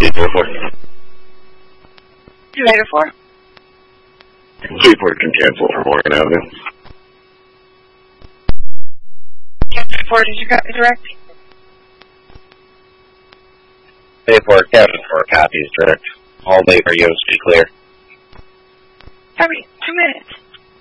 284. 3-4 can cancel for Morgan Avenue. Captain 4, did you copy direct? 3-4, Captain 4 copies direct. All day for you, be clear. Copy, 2 minutes.